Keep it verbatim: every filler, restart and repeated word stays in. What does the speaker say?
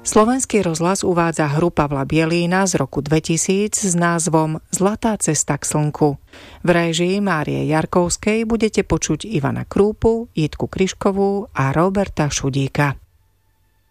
Slovenský rozhlas uvádza hru Pavla Bielína z roku dvetisíc s názvom Zlatá cesta k slnku. V réžii Márie Jarkovskej budete počuť Ivana Krúpu, Jitku Kryškovú a Roberta Šudíka.